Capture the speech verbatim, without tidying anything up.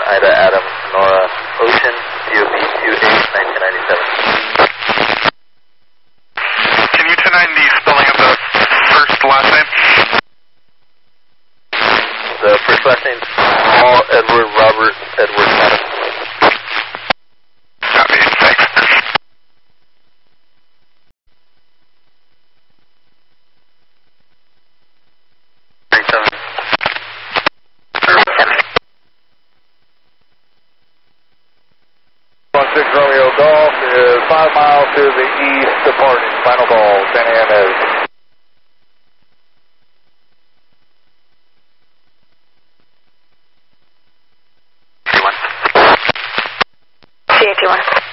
Ida Adam Nora Ocean, D O B two eight nineteen ninety-seven. Can you ten nine the spelling of the first last name? The first last name, Paul Edward Robert Edward Adam. Copy, thanks. thirty-seven. one six Romeo Golf is five miles to the east departing. Final call, San Andreas. T one. C A T one.